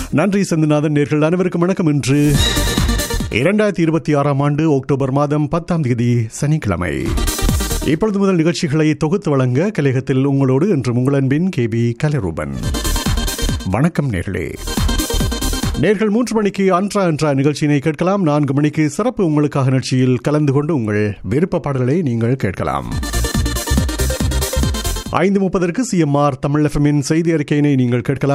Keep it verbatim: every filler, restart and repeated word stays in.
நன்றி செந்திநாதன். நேர்கள் அனைவருக்கும் வணக்கம். இன்று இரண்டாயிரத்தி இருபத்தி ஆறாம் ஆண்டு அக்டோபர் மாதம் பத்தாம் தேதி சனிக்கிழமை. இப்பொழுது முதல் நிகழ்ச்சிகளை தொகுத்து வழங்க கலையகத்தில் உங்களோடு இன்று உங்கள் அன்பின் கே பி கலைரூபன். வணக்கம் நேர்களே. நேர்கள் மூன்று மணிக்கு அன்றா அன்றா நிகழ்ச்சியினை கேட்கலாம். நான்கு மணிக்கு சிறப்பு உங்களுக்காக நிகழ்ச்சியில் கலந்து கொண்டு உங்கள் விருப்ப பாடல்களை நீங்கள் கேட்கலாம். ஐந்து முப்பதற்கு C M R Tamil F எம்மின் செய்தி அறிக்கையினை நீங்கள் கேட்கலாம்.